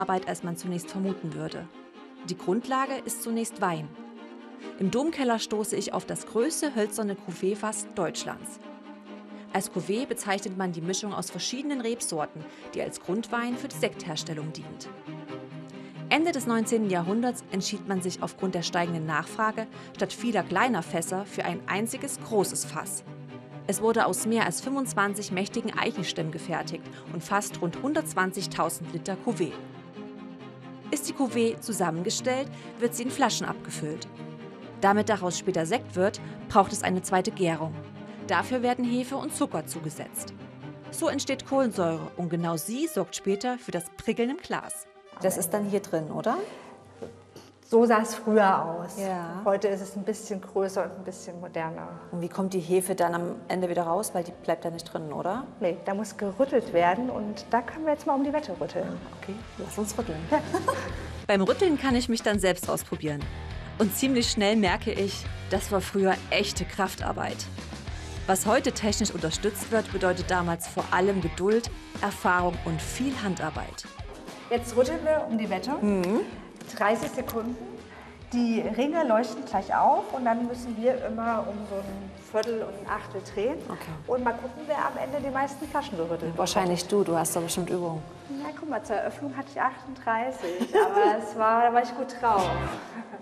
Arbeit, als man zunächst vermuten würde. Die Grundlage ist zunächst Wein. Im Domkeller stoße ich auf das größte hölzerne Cuvée-Fass Deutschlands. Als Cuvée bezeichnet man die Mischung aus verschiedenen Rebsorten, die als Grundwein für die Sektherstellung dient. Ende des 19. Jahrhunderts entschied man sich aufgrund der steigenden Nachfrage statt vieler kleiner Fässer für ein einziges großes Fass. Es wurde aus mehr als 25 mächtigen Eichenstämmen gefertigt und fasst rund 120.000 Liter Cuvée. Ist die Cuvée zusammengestellt, wird sie in Flaschen abgefüllt. Damit daraus später Sekt wird, braucht es eine zweite Gärung. Dafür werden Hefe und Zucker zugesetzt. So entsteht Kohlensäure und genau sie sorgt später für das Prickeln im Glas. Das ist dann hier drin, oder? So sah es früher aus. Ja. Heute ist es ein bisschen größer und ein bisschen moderner. Und wie kommt die Hefe dann am Ende wieder raus? Weil die bleibt ja nicht drin, oder? Nee, da muss gerüttelt werden und da können wir jetzt mal um die Wette rütteln. Okay, lass uns rütteln. Beim Rütteln kann ich mich dann selbst ausprobieren. Und ziemlich schnell merke ich, das war früher echte Kraftarbeit. Was heute technisch unterstützt wird, bedeutet damals vor allem Geduld, Erfahrung und viel Handarbeit. Jetzt rütteln wir um die Wette. 30 Sekunden. Die Ringe leuchten gleich auf und dann müssen wir immer um so ein Viertel und ein Achtel drehen. Okay. Und mal gucken, wer am Ende die meisten Flaschen gerüttelt hat. Wahrscheinlich du hast da bestimmt Übung. Na, guck mal, zur Eröffnung hatte ich 38, aber da war ich gut drauf.